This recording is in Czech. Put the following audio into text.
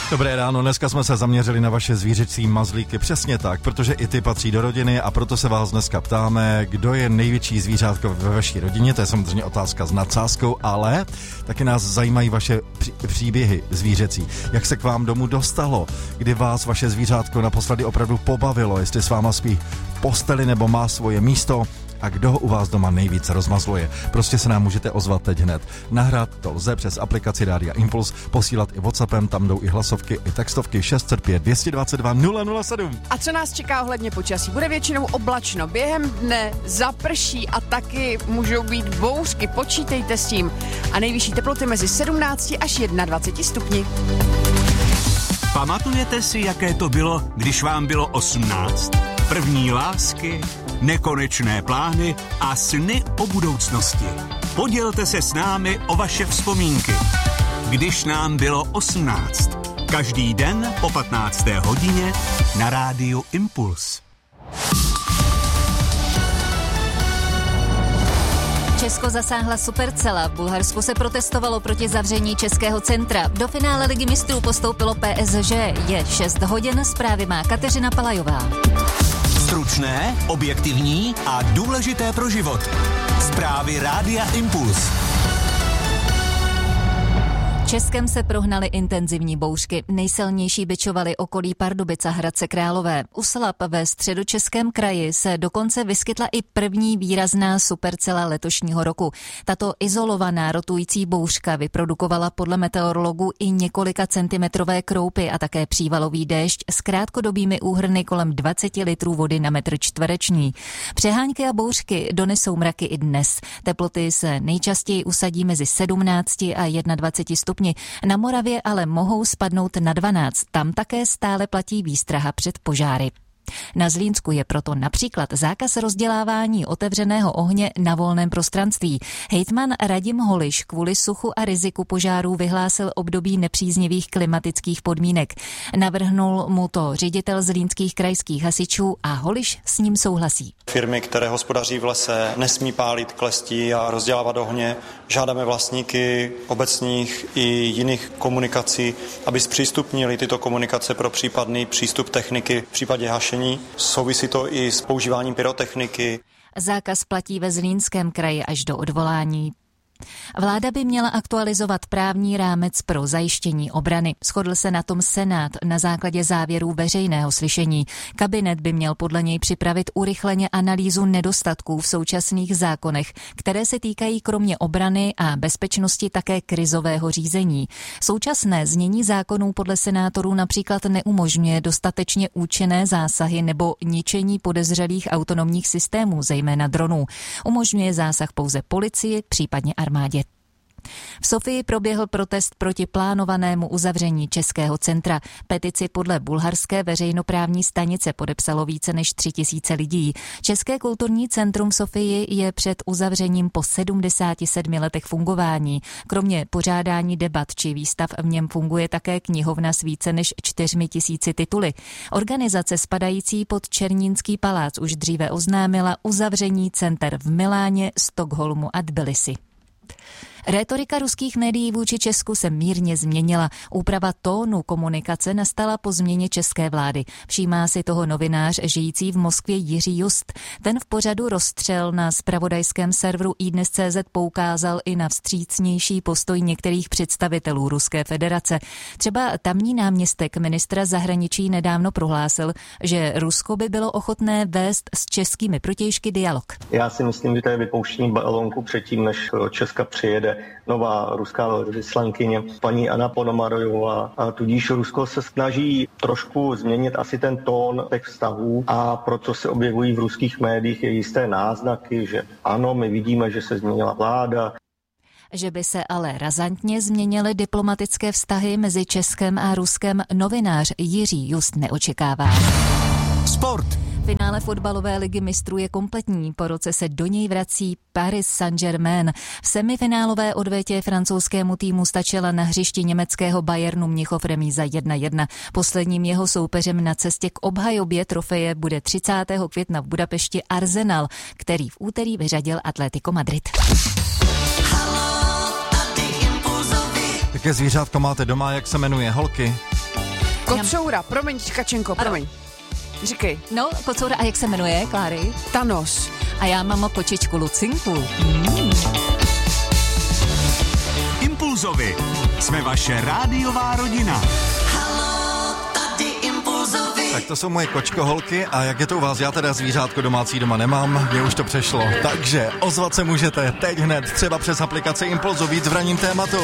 Dobré ráno, dneska jsme se zaměřili na vaše zvířecí mazlíky, přesně tak, protože i ty patří do rodiny a proto se vás dneska ptáme, kdo je největší zvířátko ve vaší rodině, to je samozřejmě otázka s nadsázkou, ale taky nás zajímají vaše příběhy zvířecí, jak se k vám domů dostalo, kdy vás vaše zvířátko naposledy opravdu pobavilo, jestli s váma spí v posteli nebo má svoje místo a kdo ho u vás doma nejvíc rozmazluje. Prostě se nám můžete ozvat teď hned. Nahrát to lze přes aplikaci Rádia Impuls, posílat i WhatsAppem, tam jdou i hlasovky, i textovky 605 222 007. A co nás čeká ohledně počasí? Bude většinou oblačno, během dne zaprší a taky můžou být bouřky, počítejte s tím. A nejvyšší teploty mezi 17 až 21 stupni. Pamatujete si, jaké to bylo, když vám bylo 18? První lásky, nekonečné plány a sny o budoucnosti. Podělte se s námi o vaše vzpomínky. Když nám bylo 18. Každý den po 15. hodině na rádiu Impuls. Česko zasáhla supercela. V Bulharsku se protestovalo proti zavření českého centra. Do finále Ligy mistrů postoupilo PSG. Je 6 hodin, zprávy má Kateřina Palajová. Stručné, objektivní a důležité pro život. Zprávy Rádia Impuls. Českem se prohnaly intenzivní bouřky. Nejsilnější bičovaly okolí Pardubic a Hradce Králové. U Slap ve Středočeském kraji se dokonce vyskytla i první výrazná supercela letošního roku. Tato izolovaná rotující bouřka vyprodukovala podle meteorologů i několika centimetrové kroupy a také přívalový déšť s krátkodobými úhrny kolem 20 litrů vody na metr čtvereční. Přehánky a bouřky donesou mraky i dnes. Teploty se nejčastěji usadí mezi 17 a 21 stupni. Na Moravě ale mohou spadnout na 12. Tam také stále platí výstraha před požáry. Na Zlínsku je proto například zákaz rozdělávání otevřeného ohně na volném prostranství. Hejtman Radim Holiš kvůli suchu a riziku požárů vyhlásil období nepříznivých klimatických podmínek. Navrhnul mu to ředitel zlínských krajských hasičů a Holiš s ním souhlasí. Firmy, které hospodaří v lese, nesmí pálit klestí a rozdělávat ohně. Žádáme vlastníky obecních i jiných komunikací, aby zpřístupnili tyto komunikace pro případný přístup techniky v případě hašení. Souvisí to i s používáním pyrotechniky. Zákaz platí ve Zlínském kraji až do odvolání. Vláda by měla aktualizovat právní rámec pro zajištění obrany. Shodl se na tom Senát na základě závěrů veřejného slyšení. Kabinet by měl podle něj připravit urychleně analýzu nedostatků v současných zákonech, které se týkají kromě obrany a bezpečnosti také krizového řízení. Současné znění zákonů podle senátorů například neumožňuje dostatečně účinné zásahy nebo ničení podezřelých autonomních systémů, zejména dronů. Umožňuje zásah pouze policii, případně armádě. V Sofii proběhl protest proti plánovanému uzavření českého centra. Petici podle bulharské veřejnoprávní stanice podepsalo více než 3000 lidí. České kulturní centrum v Sofii je před uzavřením po 77 letech fungování. Kromě pořádání debat či výstav v něm funguje také knihovna s více než 4000 tituly. Organizace spadající pod Černínský palác už dříve oznámila uzavření center v Miláně, Stockholmu a Tbilisi. Rétorika ruských médií vůči Česku se mírně změnila. Úprava tónu komunikace nastala po změně české vlády. Všímá si toho novinář žijící v Moskvě Jiří Just. Ten v pořadu Rozstřel na zpravodajském serveru iDnes.cz poukázal i na vstřícnější postoj některých představitelů Ruské federace. Třeba tamní náměstek ministra zahraničí nedávno prohlásil, že Rusko by bylo ochotné vést s českými protějšky dialog. Já si myslím, že to je vypouštění balónku předtím, než do Česka přijede nová ruská velvyslankyně paní Anna Ponomarjová. A tudíž Rusko se snaží trošku změnit asi ten tón těch vztahů a proto se objevují v ruských médiích jisté náznaky, že ano, my vidíme, že se změnila vláda. Že by se ale razantně změnily diplomatické vztahy mezi Českem a Ruskem, novinář Jiří Just neočekává. Sport. Finále fotbalové ligy mistrů je kompletní. Po roce se do něj vrací Paris Saint-Germain. V semifinálové odvetě francouzskému týmu stačila na hřišti německého Bayernu Mnichov remíza 1-1. Posledním jeho soupeřem na cestě k obhajobě trofeje bude 30. května v Budapešti Arsenal, který v úterý vyřadil Atletico Madrid. Jaké zvířátko máte doma, jak se jmenuje, holky? Kocoura, promiň, Kačenko, promiň. Říkej. No, kocoura, a jak se jmenuje, Kláry? Thanos. A já mám kočičku Lucinku. Impulzovi. Jsme vaše rádiová rodina. Tak to jsou moje kočkoholky a jak je to u vás? Já teda zvířátko domácí doma nemám, mě už to přešlo. Takže ozvat se můžete teď hned, třeba přes aplikaci Impulzu, víc v ranním tématu.